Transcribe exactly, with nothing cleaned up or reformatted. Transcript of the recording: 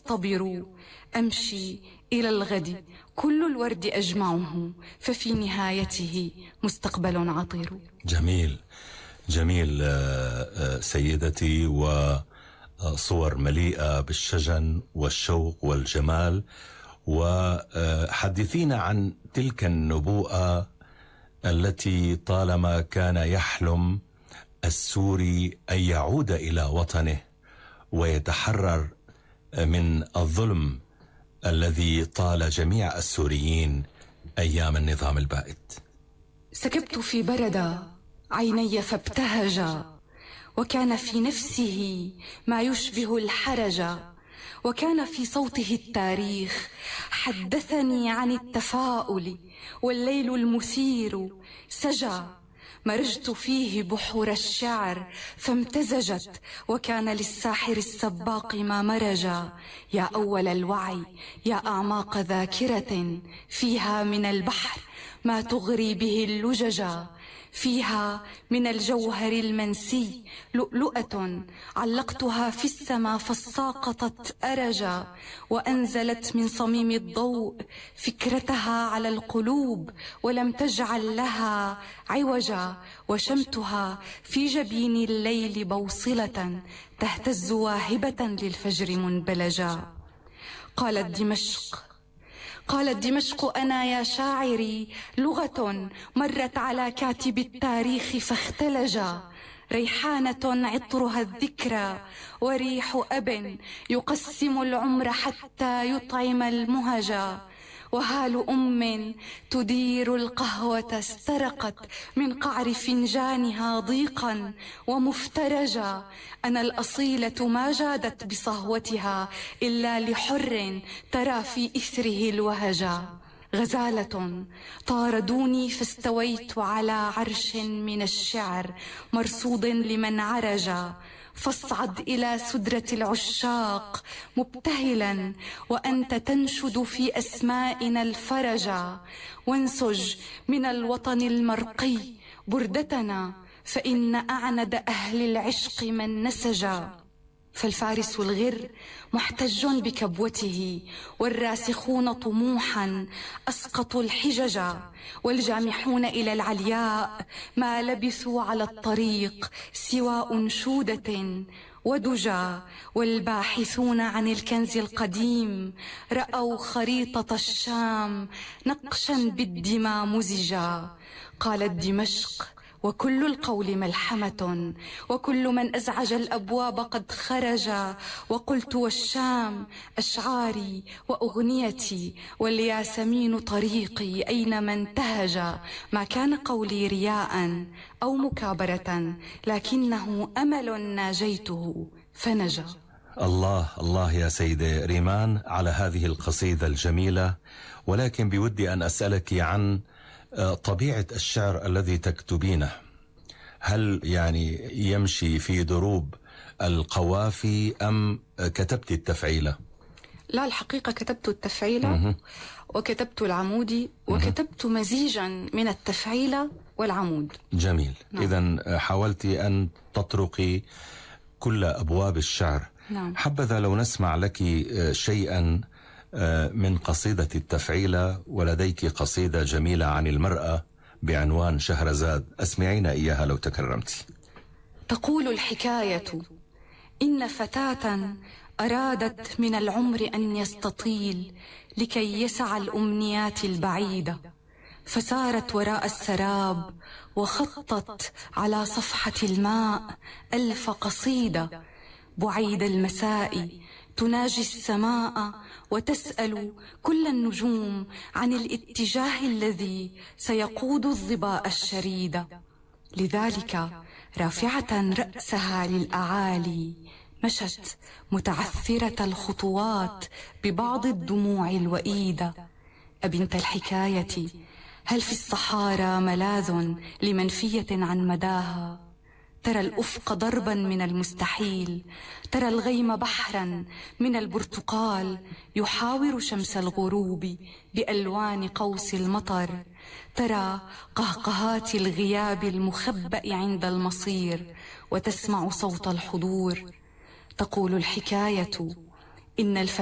فاصطبروا أمشي إلى الغد كل الورد أجمعه ففي نهايته مستقبل عطير. جميل جميل سيدتي، وصور مليئة بالشجن والشوق والجمال. وحدثينا عن تلك النبوءة التي طالما كان يحلم السوري أن يعود إلى وطنه ويتحرر من الظلم الذي طال جميع السوريين أيام النظام البائد. سكبت في برد عيني فابتهجا، وكان في نفسه ما يشبه الحرج، وكان في صوته التاريخ حدثني عن التفاؤل، والليل المثير سجى، مرجت فيه بحور الشعر فامتزجت، وكان للساحر السباق ما مرجا. يا أول الوعي، يا أعماق ذاكرة، فيها من البحر ما تغري به اللججا، فيها من الجوهر المنسي لؤلؤة علقتها في السماء فساقطت أرجا، وأنزلت من صميم الضوء فكرتها على القلوب ولم تجعل لها عوجا، وشمتها في جبين الليل بوصلة تهتز واهبة للفجر منبلجا. قالت دمشق قالت دمشق أنا يا شاعري لغة مرت على كاتب التاريخ فاختلجا، ريحانة عطرها الذكرى، وريح أب يقسم العمر حتى يطعم المهجا، وهال أم تدير القهوة استرقت من قعر فنجانها ضيقا ومفترجا. أنا الأصيلة ما جادت بصهوتها إلا لحر ترى في إثره الوهجا، غزالة طاردوني فاستويت على عرش من الشعر مرصود لمن عرجا، فاصعد إلى سدرة العشاق مبتهلا وأنت تنشد في أسمائنا الفرجا، وانسج من الوطن المرقي بردتنا فإن أعند أهل العشق من نسجا. فالفارس الغر محتج بكبوته، والراسخون طموحا أسقطوا الحججا، والجامحون إلى العلياء ما لبثوا على الطريق سوى أنشودة ودجا، والباحثون عن الكنز القديم رأوا خريطة الشام نقشا بالدماء مزجا. قالت دمشق وكل القول ملحمة، وكل من أزعج الأبواب قد خرج، وقلت والشام أشعاري وأغنيتي، والياسمين طريقي أينما انتهج، ما كان قولي رياء أو مكابرة، لكنه أمل ناجيته فنجا. الله الله يا سيدة ريمان على هذه القصيدة الجميلة، ولكن بودي أن أسألك عن طبيعة الشعر الذي تكتبينه. هل يعني يمشي في دروب القوافي أم كتبت التفعيلة؟ لا، الحقيقة كتبت التفعيلة وكتبت العمودي وكتبت مزيجا من التفعيلة والعمود. جميل. نعم. إذن حاولت أن تطرقي كل أبواب الشعر. نعم. حبذا لو نسمع لك شيئا من قصيدة التفعيلة، ولديك قصيدة جميلة عن المرأة بعنوان شهرزاد، أسمعينا إياها لو تكرمتي. تقول الحكاية إن فتاة أرادت من العمر أن يستطيل لكي يسع الأمنيات البعيدة، فسارت وراء السراب وخطت على صفحة الماء ألف قصيدة، بعيد المساء تناجي السماء وتسأل كل النجوم عن الاتجاه الذي سيقود الظباء الشريدة، لذلك رافعة رأسها للأعالي مشت متعثرة الخطوات ببعض الدموع الوئيدة. أبنت الحكاية، هل في الصحارى ملاذ لمنفية عن مداها؟ ترى الأفق ضربا من المستحيل، ترى الغيم بحرا من البرتقال يحاور شمس الغروب بألوان قوس المطر، ترى قهقهات الغياب المخبأ عند المصير وتسمع صوت الحضور. تقول الحكاية إن الفتاة